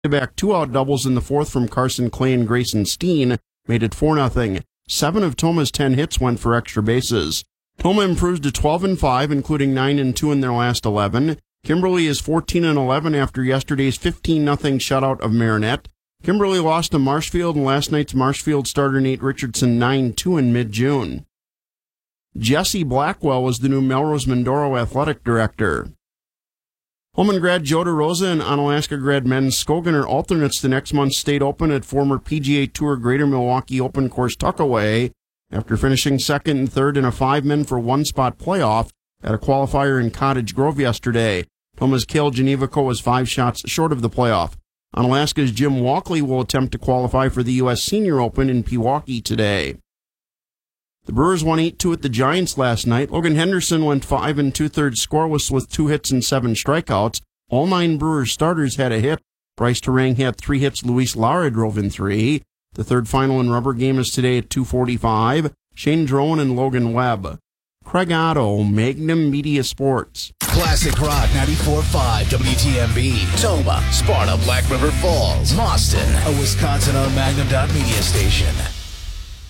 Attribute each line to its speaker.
Speaker 1: Back 2-out doubles in the fourth from Carson Clay and Grayson Steen made it 4-0. 7 of Toma's 10 hits went for extra bases. Toma improves to 12-5, including 9-2 in their last 11. Kimberly is 14-11 after yesterday's 15-0 shutout of Marinette. Kimberly lost to Marshfield, and last night's Marshfield starter Nate Richardson 9-2 in mid-June. Jesse Blackwell was the new Melrose Mindoro athletic director. Holman grad Joe DeRosa and Onalaska grad Ben Scogan are alternates to next month's State Open at former PGA Tour Greater Milwaukee Open Course Tuckaway after finishing second and third in a 5-men for 1-spot playoff at a qualifier in Cottage Grove yesterday. Thomas Cale Genevico was 5 shots short of the playoff. Onalaska's Jim Walkley will attempt to qualify for the U.S. Senior Open in Pewaukee today. The Brewers won 8-2 at the Giants last night. Logan Henderson went 5 2/3 scoreless with 2 hits and 7 strikeouts. All 9 Brewers starters had a hit. Bryce Terang had 3 hits. Luis Lara drove in 3. The third final and rubber game is today at 2:45. Shane Drone and Logan Webb. Craig Otto, Magnum Media Sports.
Speaker 2: Classic Rock 94.5 WTMB. Toma, Sparta, Black River Falls, Mauston, a Wisconsin-owned Magnum.media station.